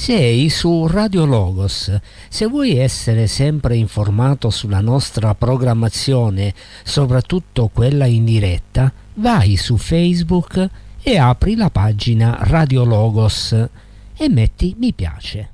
Sei su Radio Logos. Se vuoi essere sempre informato sulla nostra programmazione, soprattutto quella in diretta, vai su Facebook e apri la pagina Radio Logos e metti mi piace.